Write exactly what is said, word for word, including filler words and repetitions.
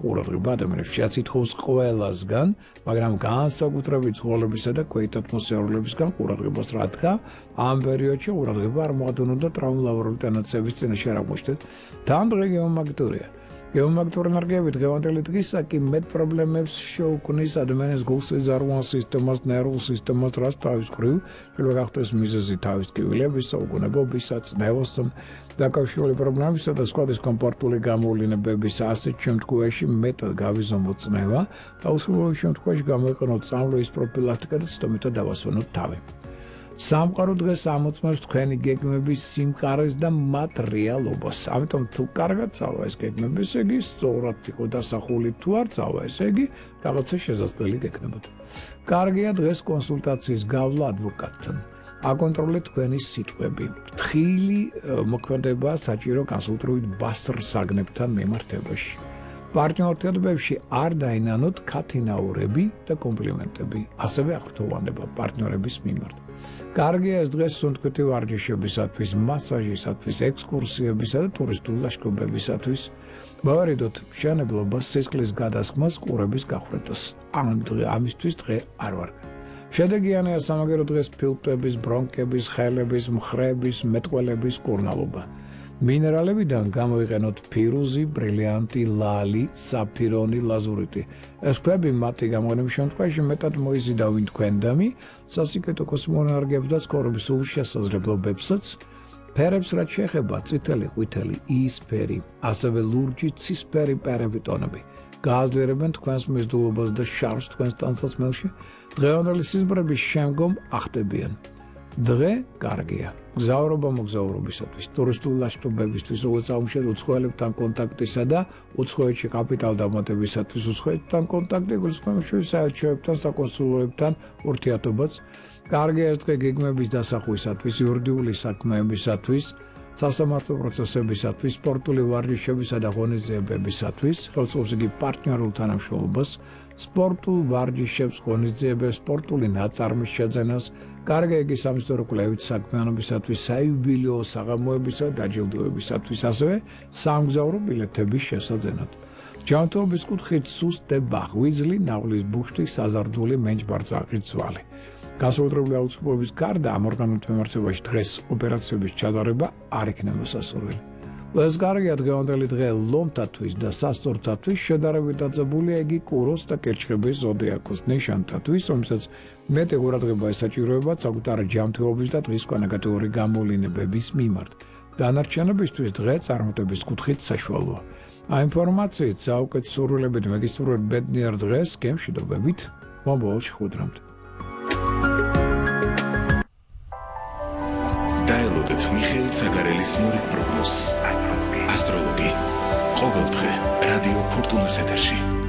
ყურადღება ადამიანებს შეაცითხოვს ყველასგან, მაგრამ განსაკუთრებით ცხოველებისა და ქვეითათმოსერულებისგან ყურადღებას, რადგან ამ პერიოდში ყურადღება არ მოადუნოთ ტრავმატული ტენდენციების წინაშე არ აღმოჩნდეთ. თან დღე გეომაგნიტურია. გეომაგნიტური ენერგიები დღევანდელი დღისაკი მეტ პრობლემებს შეუქმნის ადამიანის გულსიზარღვან სისტემას, ნერვულ სისტემას, რაც თავის მხრივ შეიძლება გახდეს მიზეზი თავის ტკივილების, საუკუნეობისა, წნევოსთან დაკავშირებული პრობლემებისა და სხვა დისკომფორტული გამოვლინებების ასეთ შემთხვევაში მეტად გავიზომოთ წნევა და უსხლოების შემთხვევაში გამოიყენოთ წამლების პროფილაქტიკა და ცდომითად დავასვენოთ თავი. სამყარო დღეს ამოწმებს თქვენი გეგმების სიმყარეს და მათ რეალობას. ამიტომ თუ კარგად წავა ეს გეგმები, ესე იგი სწორად იყო დასახული, თუ არ წავა, ესე იგი რაღაცა შესაძლებელი გეკნებოდა. კარგია დღეს კონსულტაციის გავლა ადვოკატთან. აკონტროლეთ თქვენი სიტყვები. თხილი მოქმედება საჭირო განსაკუთრებით ბასტრსაგნებთან მიმართებაში. პარტნიორთებებში არ დაინანოთ ქათინაურები და კომპლიმენტები, ასევე აღრთოვანება პარტნიორების მიმართ. კარგია ეს დღეს სუნთქვითი ვარჯიშებისათვის, მასაჟისათვის, ექსკურსიებისა და ტურისტულ ლაშქრობებისათვის. მოვარიდოთ მშენებლობას, სისხლის გადასხმას, ყურების გახვედრას. ამ დღე ამისთვის დღე არ ვარ. შედეგიანია სამაგერო დღეს ფილტვების, ბრონქების, ხელების, მხრების, მეტყველების კურნალობა. მინერალებიდან გამოიყენოთ ფირუზი, ბრილიანტი, ლალი, საფირონი, ლაზურიტი. ეს ქვები მათი გამოყენების შემთხვევაში მეტად მოიზიდავენ თქვენდამი, სასიკეთო კოსმოსურ ენერგიებს და ცხოვრების სულ შესაძლებლობებსაც. ფერებს რაც შეეხება წითელი, ყვითელი, იისფერი, ასევე ლურჯი, ცისფერი ფერები ტონები. გააძლიერებენ თქვენს მიზიდულობას და შარს თქვენს ტანსაცმელში. დღევანდელი სიზმრების შემდგომ ახდებიან. დღე კარგია. გზავრობა მოგზაურობისათვის, ტურისტული ლაშქრობებისთვის, როგორც აუმშეთ უცხოელებთან კონტაქტისა და უცხოეთში კაპიტალ დამატებისათვის, უცხოეთთან კონტაქტი გულისხმობს საელჩოებთან, საკონსულოებთან ურთიერთობაც. კარგია ეს დღე გეგმების დასახვისათვის, იურიდიული საქმეებისათვის, სასამართლო პროცესებისათვის, სპორტული ვარჯიშებისა და ღონისძიებებისათვის, ხელსაუს იგი პარტნიორულ თანამშრომლობას, სპორტულ ვარჯიშებს, ღონისძიებებს, სპორტული ნაწარმის შეძენას, კარგია იგი სამისტორო კვლევით საქმიანობისათვის, საიუბილეო საღამოებისა და დაჯილდოებისათვის, ასევე სამგზავრო ბილეთების შესაძენად. ჯანმრთელობის კუთხით სუსტება, ღვიძლი, ნავლის ბუშტი, საზარდული მენჯბარწაყი ძვალი. განსაკუთრებული აუცილებლობის გარდა ამ ორგანოთა მიმართებაში დღეს ოპერაციების ჩატარება არ იქნება სასურველი. ეს კარგია დღევანდელი დღე ლომთათვის და სასწორთათვის შედარებით დაძაბულია იგი კუროს და კერჩხების ზოდიაქოს ნიშანთათვის, რომელსაც მეტი ყურადღება ესაჭიროება საკუთარი ჯანმრთელობის და დღისქვე ნეგატიური გამოვლინებების მიმართ. დანარჩენებისთვის დღე წარმატების კუთხით საშუალოა. ამ ინფორმაციით საუკეთ სურვილებით მეგისურვებ ბედნიერ დღეს, გემშვიდობებით, მომავალ შეხვედრამდე. დაელოდეთ მიხეილ ცაგარელის მორიგ პროგნოზს. ასტროლოგი. ყოველდღე რადიო ფორტუნას ეთერში.